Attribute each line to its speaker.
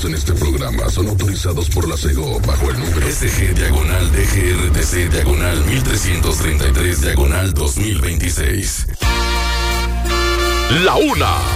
Speaker 1: en este programa son autorizados por la SEGO bajo el número SG-DGRTC-1333-2026.
Speaker 2: La Una